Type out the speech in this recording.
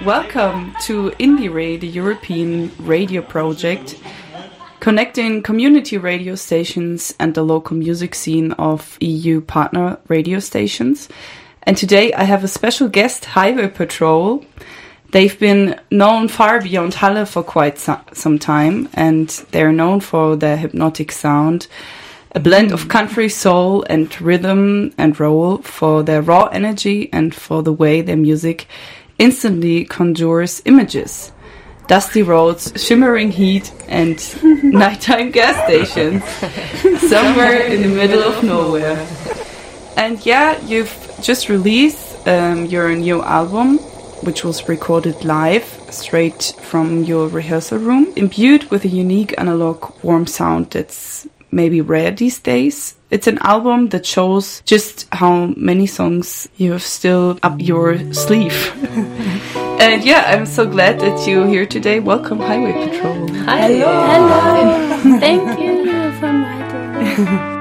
welcome to IndieRE, the European radio project, connecting community radio stations and the local music scene of EU partner radio stations. And today I have a special guest, Highway Patrol. They've been known far beyond Halle for quite some time, and they're known for their hypnotic sound, a blend of country, soul and rhythm and roll, for their raw energy and for the way their music instantly conjures images. Dusty roads, shimmering heat and nighttime gas stations somewhere in the middle of nowhere. And yeah, you've just released your new album, which was recorded live straight from your rehearsal room, imbued with a unique analog warm sound that's maybe rare these days. It's an album that shows just how many songs you have still up your sleeve. And yeah, I'm so glad that you're here today. Welcome, Highway Patrol. Hi. Hello. Thank you for inviting me.